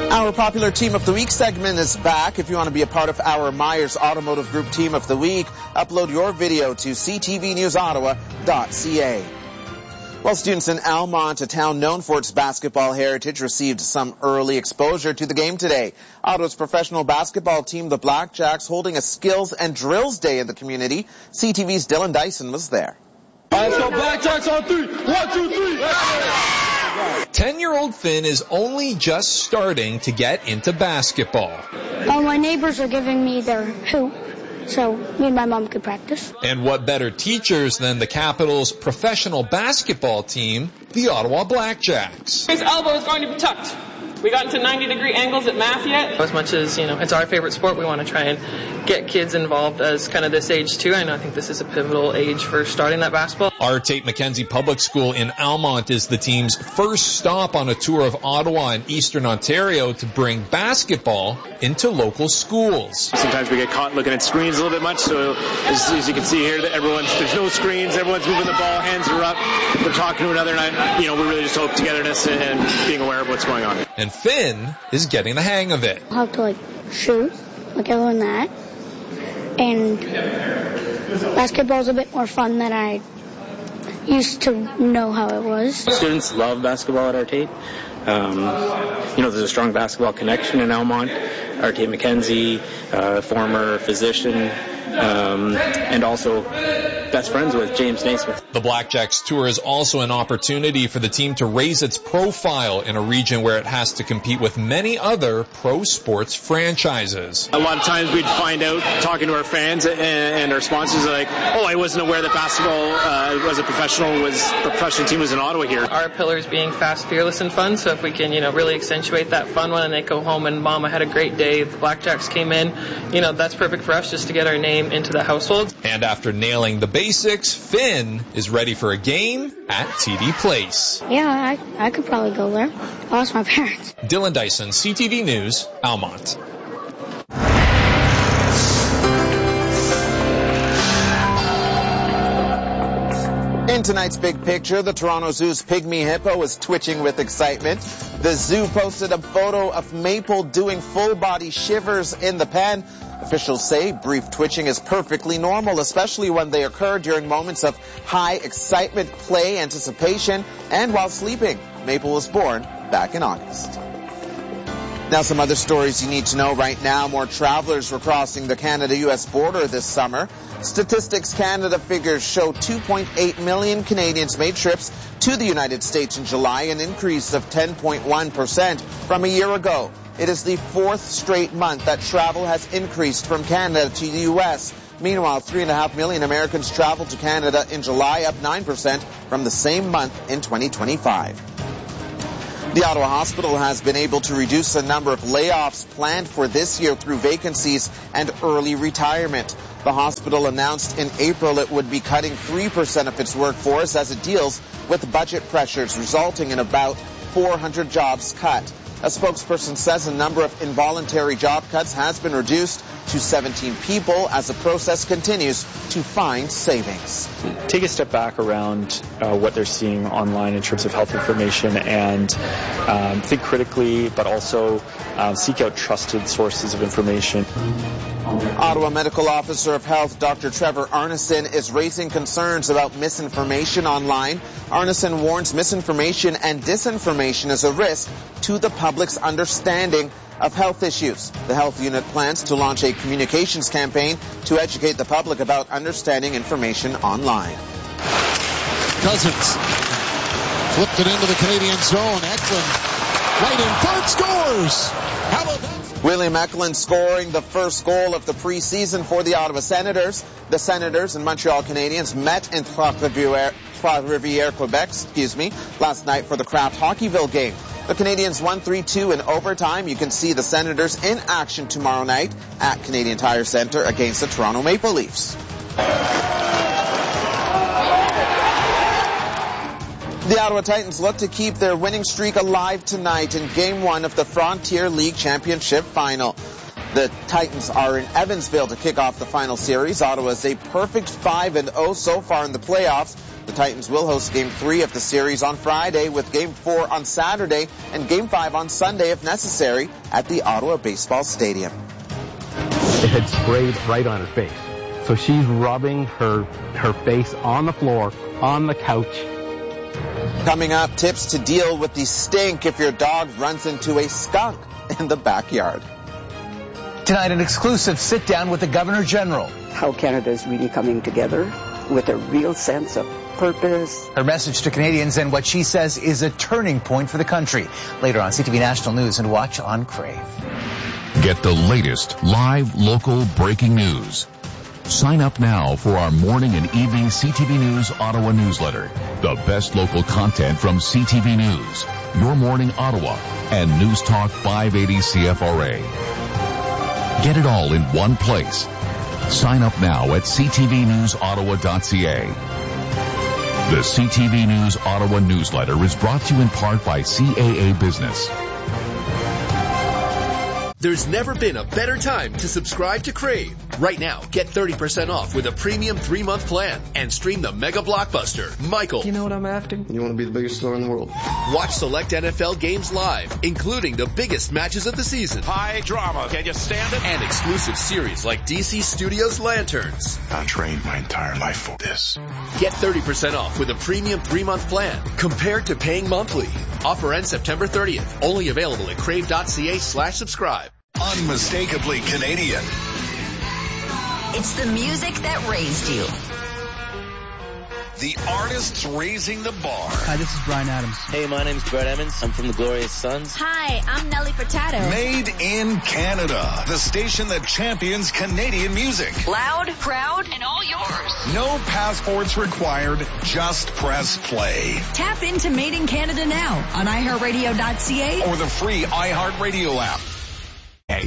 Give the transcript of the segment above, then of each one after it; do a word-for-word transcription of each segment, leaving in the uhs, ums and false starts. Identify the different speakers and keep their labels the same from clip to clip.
Speaker 1: Our popular Team of the Week segment is back. If you want to be a part of our Myers Automotive Group Team of the Week, upload your video to c t v news ottawa dot c a. Well, students in Almonte, a town known for its basketball heritage, received some early exposure to the game today. Ottawa's professional basketball team, the Blackjacks, holding a skills and drills day in the community. C T V's Dylan Dyson was there.
Speaker 2: All right, let's go Blackjacks on three. One, two, three.
Speaker 3: Ten-year-old Finn is only just starting to get into basketball.
Speaker 4: Well, my neighbors are giving me their hoop, so me and my mom could practice.
Speaker 3: And what better teachers than the capital's professional basketball team, the Ottawa Blackjacks.
Speaker 5: His elbow is going to be tucked. We got into ninety degree angles at math yet.
Speaker 6: As much as, you know, it's our favorite sport, we want to try and get kids involved as kind of this age too. I know I think this is a pivotal age for starting that basketball.
Speaker 3: Our Tate McKenzie Public School in Almonte is the team's first stop on a tour of Ottawa and Eastern Ontario to bring basketball into local schools.
Speaker 7: Sometimes we get caught looking at screens a little bit much, so as, as you can see here, that everyone's there's no screens, everyone's moving the ball, hands are up, they're talking to another, and I, you know, we really just hope togetherness and, and being aware of what's going on.
Speaker 3: And Finn is getting the hang of it.
Speaker 4: How to, like, shoot, like everyone that. And basketball's a bit more fun than I used to know how it was.
Speaker 8: Students love basketball at our Tate. Um, you know, there's a strong basketball connection in Almonte. Our Tate McKenzie, uh, former physician, um, and also best friends with James Naismith.
Speaker 3: The Blackjacks tour is also an opportunity for the team to raise its profile in a region where it has to compete with many other pro sports franchises.
Speaker 7: A lot of times we'd find out, talking to our fans and, and our sponsors, like, oh, I wasn't aware that basketball uh, was a professional, was a professional team was in Ottawa here.
Speaker 6: Our pillars being fast, fearless, and fun, so if we can, you know, really accentuate that fun one and they go home and Mama had a great day, the Blackjacks came in, you know, that's perfect for us just to get our name into the household.
Speaker 3: And after nailing the basics, Finn is ready for a game at T D Place.
Speaker 4: Yeah, I, I could probably go there. I'll ask my parents.
Speaker 3: Dylan Dyson, C T V News, Almonte.
Speaker 1: In tonight's big picture, the Toronto Zoo's pygmy hippo is twitching with excitement. The zoo posted a photo of Maple doing full-body shivers in the pen. Officials say brief twitching is perfectly normal, especially when they occur during moments of high excitement, play, anticipation, and while sleeping. Maple was born back in August. Now some other stories you need to know right now. More travelers were crossing the Canada-U S border this summer. Statistics Canada figures show two point eight million Canadians made trips to the United States in July, an increase of ten point one percent from a year ago. It is the fourth straight month that travel has increased from Canada to the U S. Meanwhile, three point five million Americans traveled to Canada in July, up nine percent from the same month in twenty twenty-five. The Ottawa Hospital has been able to reduce the number of layoffs planned for this year through vacancies and early retirement. The hospital announced in April it would be cutting three percent of its workforce as it deals with budget pressures, resulting in about four hundred jobs cut. A spokesperson says a number of involuntary job cuts has been reduced to seventeen people as the process continues to find savings.
Speaker 9: Take a step back around uh, what they're seeing online in terms of health information and um, think critically, but also uh, seek out trusted sources of information.
Speaker 1: Ottawa Medical Officer of Health Doctor Trevor Arneson is raising concerns about misinformation online. Arneson warns misinformation and disinformation is a risk to the public's understanding of health issues. The health unit plans to launch a communications campaign to educate the public about understanding information online.
Speaker 10: Cousins flipped it into the Canadian zone. Eklund right in front, scores! How about that?
Speaker 1: William Eklund scoring the first goal of the preseason for the Ottawa Senators. The Senators and Montreal Canadiens met in Trois-Rivières, Quebec, excuse me, last night for the Kraft Hockeyville game. The Canadiens won three two in overtime. You can see the Senators in action tomorrow night at Canadian Tire Centre against the Toronto Maple Leafs. The Ottawa Titans look to keep their winning streak alive tonight in Game one of the Frontier League Championship Final. The Titans are in Evansville to kick off the final series. Ottawa is a perfect five and oh so far in the playoffs, The Titans will host Game three of the series on Friday, with Game four on Saturday and Game five on Sunday if necessary at the Ottawa Baseball Stadium.
Speaker 11: It had sprayed right on her face. So she's rubbing her, her face on the floor, on the couch.
Speaker 1: Coming up, tips to deal with the stink if your dog runs into a skunk in the backyard.
Speaker 12: Tonight, an exclusive sit-down with the Governor General.
Speaker 13: How Canada is really coming together with a real sense of purpose.
Speaker 12: Her message to Canadians and what she says is a turning point for the country. Later on C T V National News and watch on Crave.
Speaker 14: Get the latest live, local breaking news. Sign up now for our morning and evening C T V News Ottawa newsletter. The best local content from C T V News, Your Morning Ottawa, and News Talk five eighty C F R A. Get it all in one place. Sign up now at c t v news ottawa dot c a. The C T V News Ottawa newsletter is brought to you in part by C A A Business.
Speaker 15: There's never been a better time to subscribe to Crave. Right now, get thirty percent off with a premium three-month plan and stream the mega blockbuster, Michael.
Speaker 16: You know what I'm after? You want to be the biggest star in the world.
Speaker 15: Watch select N F L games live, including the biggest matches of the season.
Speaker 17: High drama. Can you stand it?
Speaker 15: And exclusive series like D C Studios Lanterns.
Speaker 17: I trained my entire life for this.
Speaker 15: Get thirty percent off with a premium three-month plan compared to paying monthly. Offer ends September thirtieth. Only available at crave.ca slash subscribe.
Speaker 17: Unmistakably Canadian.
Speaker 18: It's the music that raised you.
Speaker 17: The artists raising the bar.
Speaker 19: Hi, this is Brian Adams.
Speaker 20: Hey, my name's Brett Emmons. I'm from the Glorious Sons.
Speaker 18: Hi, I'm Nelly Furtado.
Speaker 17: Made in Canada. The station that champions Canadian music.
Speaker 18: Loud, proud, and all yours.
Speaker 17: No passports required. Just press play.
Speaker 18: Tap into Made in Canada now on i heart radio dot c a
Speaker 17: or the free iHeartRadio app.
Speaker 12: Hey.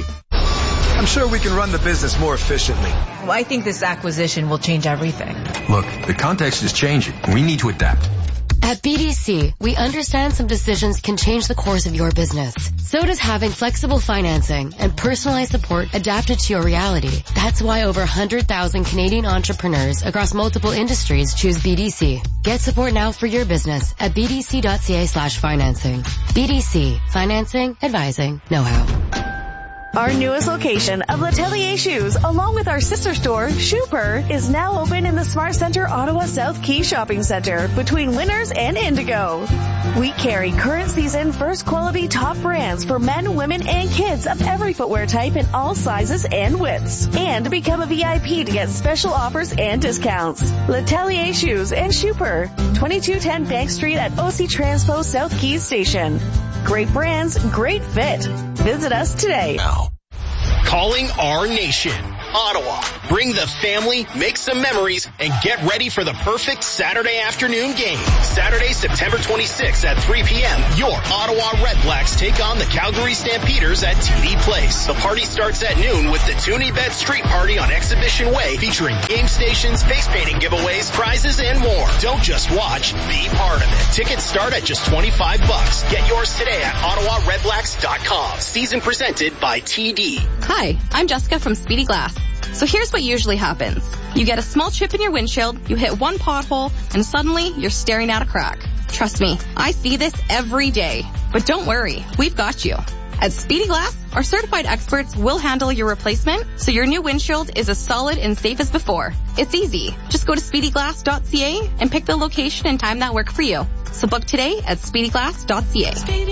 Speaker 12: I'm sure we can run the business more efficiently.
Speaker 21: Well, I think this acquisition will change everything.
Speaker 22: Look, the context is changing. We need to adapt.
Speaker 23: At B D C, we understand some decisions can change the course of your business. So does having flexible financing and personalized support adapted to your reality. That's why over one hundred thousand Canadian entrepreneurs across multiple industries choose B D C. Get support now for your business at b d c dot c a slash financing. B D C. Financing, advising, know-how.
Speaker 24: Our newest location of L'Atelier Shoes, along with our sister store, Shooper, is now open in the Smart Center Ottawa South Quay Shopping Center between Winners and Indigo. We carry current season first quality top brands for men, women, and kids of every footwear type in all sizes and widths. And become a V I P to get special offers and discounts. L'Atelier Shoes and Shooper, twenty-two ten Bank Street at O C Transpo South Quay Station. Great brands, great fit. Visit us today.
Speaker 25: Now. Calling our nation. Ottawa. Bring the family, make some memories, and get ready for the perfect Saturday afternoon game. Saturday, September twenty-sixth at three p.m. Your Ottawa Red Blacks take on the Calgary Stampeders at T D Place. The party starts at noon with the Toonie Bed Street Party on Exhibition Way, featuring game stations, face painting giveaways, prizes, and more. Don't just watch, be part of it. Tickets start at just twenty-five bucks. Get yours today at ottawa red blacks dot com. Season presented by T D.
Speaker 26: Hi, I'm Jessica from Speedy Glass. So here's what usually happens. You get a small chip in your windshield, you hit one pothole, and suddenly you're staring at a crack. Trust me, I see this every day. But don't worry, we've got you. At Speedy Glass, our certified experts will handle your replacement so your new windshield is as solid and safe as before. It's easy. Just go to speedy glass dot c a and pick the location and time that work for you. So book today at speedy glass dot c a.